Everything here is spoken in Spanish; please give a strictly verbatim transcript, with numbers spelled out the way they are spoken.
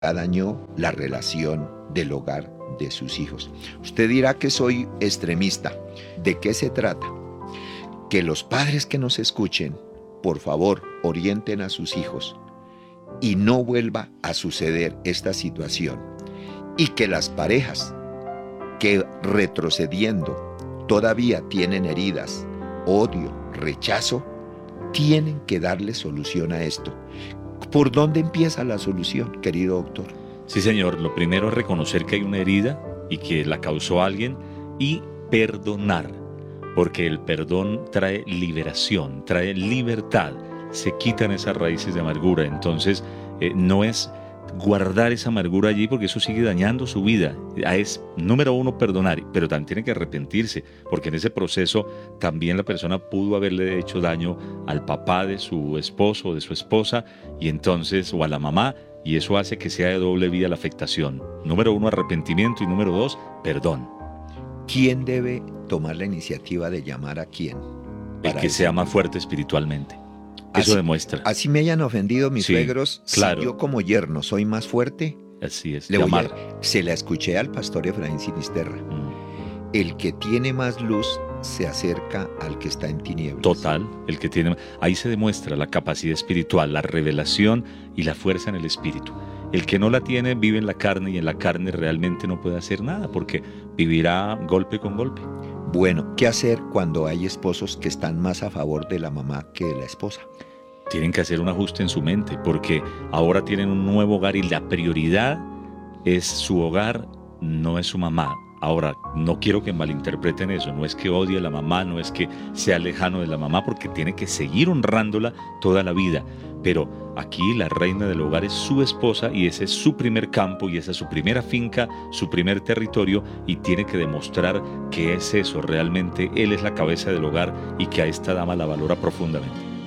dañó la relación del hogar de sus hijos. Usted dirá que soy extremista. ¿De qué se trata? Que los padres que nos escuchen, por favor, orienten a sus hijos y no vuelva a suceder esta situación. Y que las parejas que retrocediendo todavía tienen heridas, odio, rechazo, tienen que darle solución a esto. ¿Por dónde empieza la solución, querido doctor? Sí, señor. Lo primero es reconocer que hay una herida y que la causó alguien y perdonar, porque el perdón trae liberación, trae libertad, se quitan esas raíces de amargura. Entonces, eh, no es guardar esa amargura allí porque eso sigue dañando su vida. Es, número uno, perdonar, pero también tiene que arrepentirse, porque en ese proceso también la persona pudo haberle hecho daño al papá de su esposo o de su esposa, y entonces, o a la mamá, y eso hace que sea de doble vía la afectación. Número uno, arrepentimiento, y número dos, perdón. ¿Quién debe tomar la iniciativa de llamar a quién? El que sea más fuerte espiritualmente. Eso así, demuestra. Así me hayan ofendido mis sí, suegros, claro. Si yo como yerno soy más fuerte, así es, le voy llamar. a, se la escuché al pastor Efraín Sinisterra. Mm. El que tiene más luz se acerca al que está en tinieblas. Total, el que tiene. Ahí se demuestra la capacidad espiritual, la revelación y la fuerza en el espíritu. El que no la tiene vive en la carne, y en la carne realmente no puede hacer nada porque vivirá golpe con golpe. Bueno, ¿qué hacer cuando hay esposos que están más a favor de la mamá que de la esposa? Tienen que hacer un ajuste en su mente porque ahora tienen un nuevo hogar y la prioridad es su hogar, no es su mamá. Ahora, no quiero que malinterpreten eso, no es que odie a la mamá, no es que sea lejano de la mamá, porque tiene que seguir honrándola toda la vida. Pero aquí la reina del hogar es su esposa y ese es su primer campo y esa es su primera finca, su primer territorio, y tiene que demostrar que es eso, realmente él es la cabeza del hogar y que a esta dama la valora profundamente.